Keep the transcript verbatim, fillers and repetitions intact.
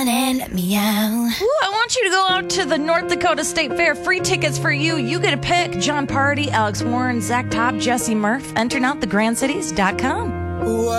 And meow. Ooh, I want you to go out to the North Dakota State Fair. Free tickets for you. You get a pick. John Party, Alex Warren, Zach Top, Jesse Murph. Enter now at the grand cities dot com.